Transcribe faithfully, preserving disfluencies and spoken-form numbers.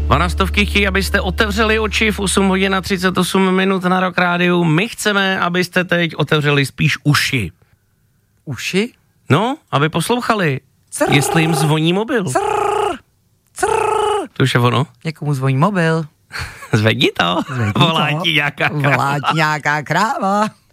Dvanastovky chtějí, abyste otevřeli oči v osm hodin a třicet osm minut na Rock Rádiu. My chceme, abyste teď otevřeli spíš uši. Uši? No, aby poslouchali, Crrr. jestli jim zvoní mobil. Crrr. Crrr. To už je ono. Někomu zvoní mobil. Zvedni to. Zvedni Volá to. ti nějaká Volá ti nějaká kráva.